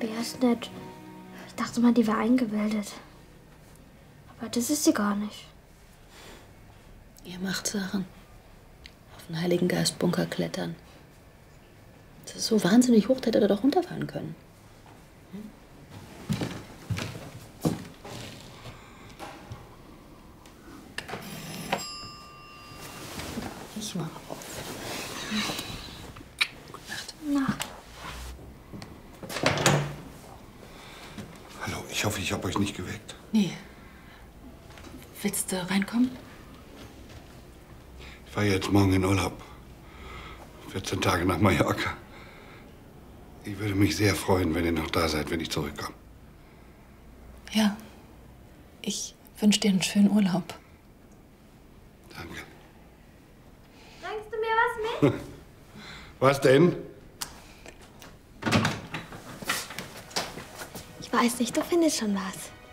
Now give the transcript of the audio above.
Bea ist nett. Ich dachte mal, die wäre eingebildet. Aber das ist sie gar nicht. Ihr macht Sachen. Auf den Heiligen Geist Bunker klettern. Das ist so wahnsinnig hoch, da hätte er doch runterfallen können. Ich mach auf. Gute Nacht. Nacht. Hallo, ich hoffe, ich habe euch nicht geweckt. Nee. Willst du reinkommen? Ich fahre jetzt morgen in Urlaub. 14 Tage nach Mallorca. Ich würde mich sehr freuen, wenn ihr noch da seid, wenn ich zurückkomme. Ja. Ich wünsche dir einen schönen Urlaub. Danke. Bringst du mir was mit? Was denn? Ich weiß nicht, du findest schon was.